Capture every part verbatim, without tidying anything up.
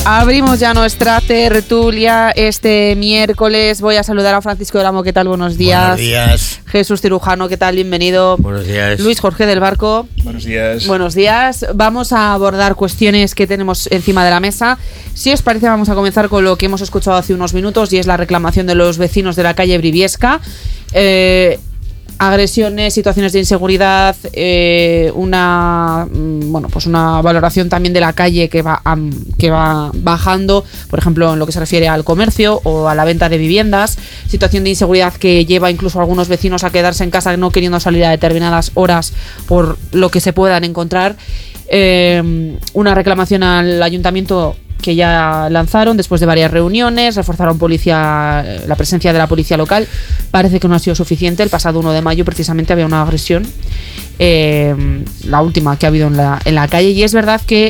Abrimos ya nuestra tertulia este miércoles. Voy a saludar a Francisco del Amo. ¿Qué tal? Buenos días. Buenos días. Jesús Cirujano, ¿qué tal? Bienvenido. Buenos días. Luis Jorge del Barco. Buenos días. Buenos días. Vamos a abordar cuestiones que tenemos encima de la mesa. Si os parece, vamos a comenzar con lo que hemos escuchado hace unos minutos, y es la reclamación de los vecinos de la calle Briviesca. Eh... agresiones, situaciones de inseguridad, eh, una bueno pues una valoración también de la calle que va um, que va bajando, por ejemplo en lo que se refiere al comercio o a la venta de viviendas, situación de inseguridad que lleva incluso a algunos vecinos a quedarse en casa no queriendo salir a determinadas horas por lo que se puedan encontrar, eh, una reclamación al ayuntamiento que ya lanzaron después de varias reuniones, reforzaron policía, la presencia de la policía local. Parece que no ha sido suficiente. El pasado uno de mayo precisamente había una agresión, eh, la última que ha habido en la, en la calle, y es verdad que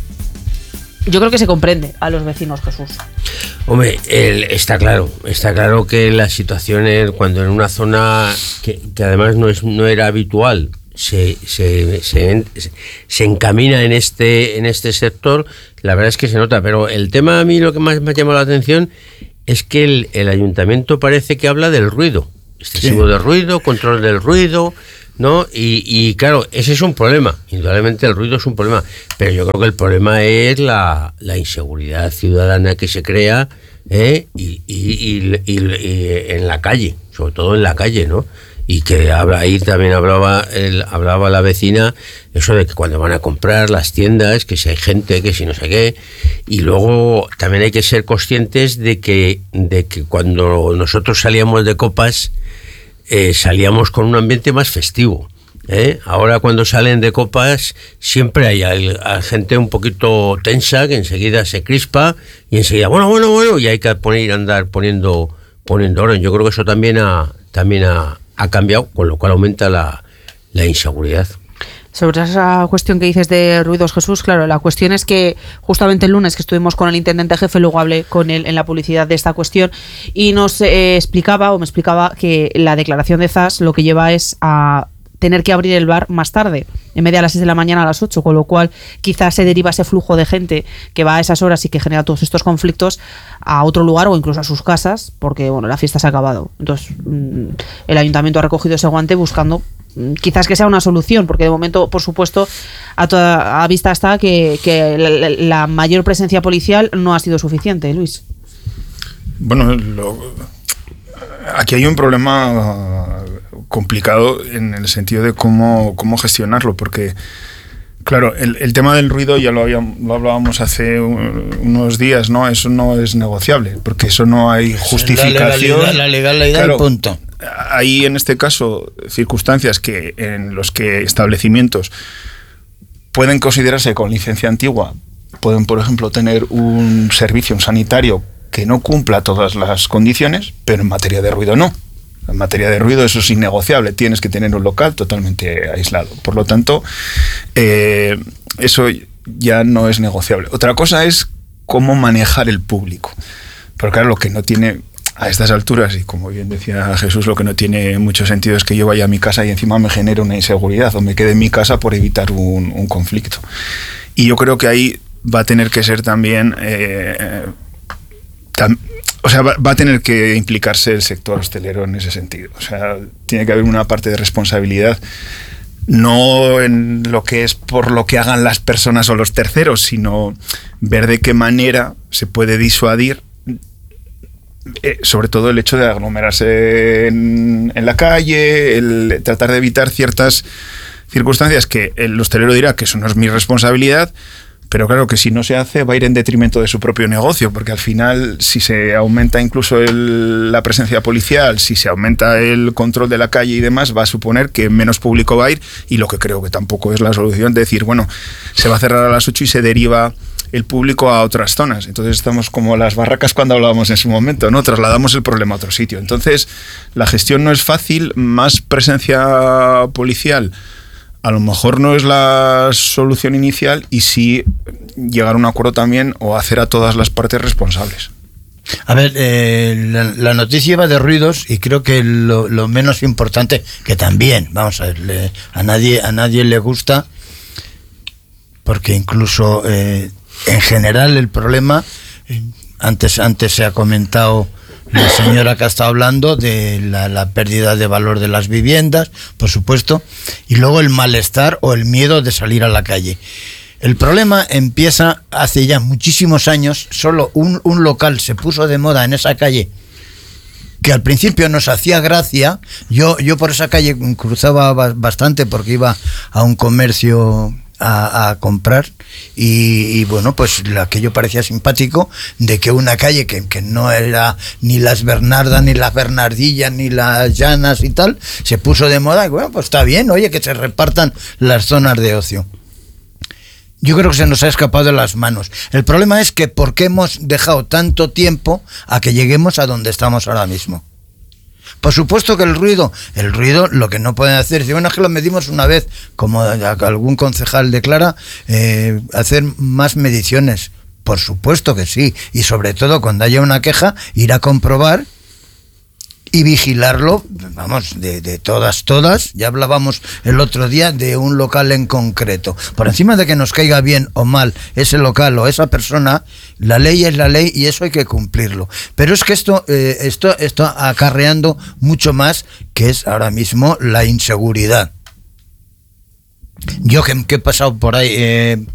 yo creo que se comprende a los vecinos, Jesús. Hombre, el, está claro, está claro que la situación es cuando en una zona que, que además no es no era habitual Se, se, se, se encamina en este en este sector, la verdad es que se nota. Pero el tema, a mí lo que más me ha llamado la atención es que el, el ayuntamiento parece que habla del ruido, excesivo sí. de ruido, control del ruido, ¿no? Y, y claro, ese es un problema, indudablemente el ruido es un problema, pero yo creo que el problema es la, la inseguridad ciudadana que se crea, ¿eh? y, y, y, y, y en la calle, sobre todo en la calle, ¿no? Y que habla, ahí también hablaba el, hablaba la vecina eso de que cuando van a comprar las tiendas, que si hay gente, que si no sé qué, y luego también hay que ser conscientes de que de que cuando nosotros salíamos de copas eh, salíamos con un ambiente más festivo, ¿eh? Ahora cuando salen de copas siempre hay, hay, hay gente un poquito tensa que enseguida se crispa y enseguida bueno bueno bueno y hay que poner andar poniendo poniendo orden. Yo creo que eso también ha también ha ha cambiado, con lo cual aumenta la, la inseguridad. Sobre esa cuestión que dices de ruidos, Jesús, claro, la cuestión es que justamente el lunes que estuvimos con el intendente jefe, luego hablé con él en la publicidad de esta cuestión y nos eh, explicaba o me explicaba que la declaración de Zas lo que lleva es a tener que abrir el bar más tarde, en vez de a las seis de la mañana a las ocho, con lo cual quizás se deriva ese flujo de gente que va a esas horas y que genera todos estos conflictos a otro lugar o incluso a sus casas, porque bueno, la fiesta se ha acabado. Entonces el ayuntamiento ha recogido ese guante buscando quizás que sea una solución, porque de momento, por supuesto, a toda a vista está que, que la, la mayor presencia policial no ha sido suficiente, Luis. Bueno, lo, aquí hay un problema complicado en el sentido de cómo, cómo gestionarlo, porque claro, el, el tema del ruido ya lo, habíamos, lo hablábamos hace un, unos días, ¿no? Eso no es negociable, porque eso no hay justificación. La legalidad, la legalidad, claro, punto. Hay en este caso circunstancias que en los que establecimientos pueden considerarse con licencia antigua, pueden por ejemplo tener un servicio, un sanitario que no cumpla todas las condiciones, pero en materia de ruido no. En materia de ruido eso es innegociable, tienes que tener un local totalmente aislado. Por lo tanto, eh, eso ya no es negociable. Otra cosa es cómo manejar el público. Porque claro, lo que no tiene a estas alturas, y como bien decía Jesús, lo que no tiene mucho sentido es que yo vaya a mi casa y encima me genere una inseguridad o me quede en mi casa por evitar un, un conflicto. Y yo creo que ahí va a tener que ser también... Eh, tam, O sea, va, va a tener que implicarse el sector hostelero en ese sentido. O sea, tiene que haber una parte de responsabilidad, no en lo que es por lo que hagan las personas o los terceros, sino ver de qué manera se puede disuadir, eh, sobre todo el hecho de aglomerarse en, en la calle, el tratar de evitar ciertas circunstancias que el hostelero dirá que eso no es mi responsabilidad. Pero claro que si no se hace va a ir en detrimento de su propio negocio, porque al final si se aumenta incluso el, la presencia policial, si se aumenta el control de la calle y demás, va a suponer que menos público va a ir, y lo que creo que tampoco es la solución de decir, bueno, se va a cerrar a las ocho y se deriva el público a otras zonas. Entonces estamos como las barracas cuando hablábamos en su momento, ¿no? Trasladamos el problema a otro sitio. Entonces la gestión no es fácil, más presencia policial a lo mejor no es la solución inicial, y sí llegar a un acuerdo también o hacer a todas las partes responsables. A ver, eh, la, la noticia va de ruidos, y creo que lo, lo menos importante, que también, vamos a ver, le, a nadie a nadie le gusta, porque incluso eh, en general el problema, antes, antes se ha comentado la señora que ha estado hablando de la, la pérdida de valor de las viviendas, por supuesto, y luego el malestar o el miedo de salir a la calle. El problema empieza hace ya muchísimos años. Solo un, un local se puso de moda en esa calle que al principio nos hacía gracia. Yo, yo por esa calle cruzaba bastante porque iba a un comercio a, a comprar y, y bueno, pues aquello parecía simpático, de que una calle que, que no era ni las Bernardas, ni las Bernardillas, ni las Llanas y tal, se puso de moda y bueno, pues está bien, oye, que se repartan las zonas de ocio. Yo creo que se nos ha escapado de las manos. El problema es que ¿por qué hemos dejado tanto tiempo a que lleguemos a donde estamos ahora mismo? Por supuesto que el ruido, el ruido lo que no pueden hacer, si bueno, es que lo medimos una vez, como algún concejal declara, eh, hacer más mediciones. Por supuesto que sí, y sobre todo cuando haya una queja, ir a comprobar y vigilarlo, vamos, de, de todas, todas. Ya hablábamos el otro día de un local en concreto. Por encima de que nos caiga bien o mal ese local o esa persona, la ley es la ley y eso hay que cumplirlo. Pero es que esto, eh, esto está acarreando mucho más, que es ahora mismo la inseguridad. Yo que, que he pasado por ahí, eh,